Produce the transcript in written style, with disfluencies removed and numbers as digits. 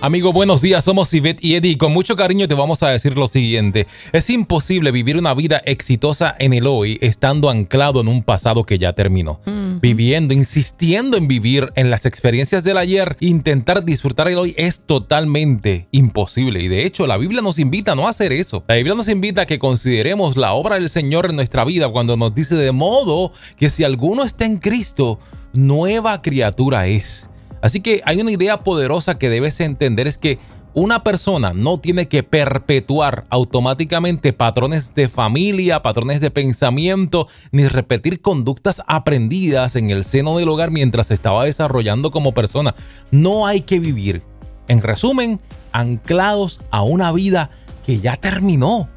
Amigo, buenos días, somos Ivette y Eddie y con mucho cariño te vamos a decir lo siguiente. Es imposible vivir una vida exitosa en el hoy estando anclado en un pasado que ya terminó. Viviendo, insistiendo en vivir en las experiencias del ayer, intentar disfrutar el hoy es totalmente imposible. Y de hecho, la Biblia nos invita a no hacer eso. La Biblia nos invita a que consideremos la obra del Señor en nuestra vida cuando nos dice de modo que si alguno está en Cristo, nueva criatura es. Así que hay una idea poderosa que debes entender, es que una persona no tiene que perpetuar automáticamente patrones de familia, patrones de pensamiento, ni repetir conductas aprendidas en el seno del hogar mientras se estaba desarrollando como persona. No hay que vivir, en resumen, anclados a una vida que ya terminó.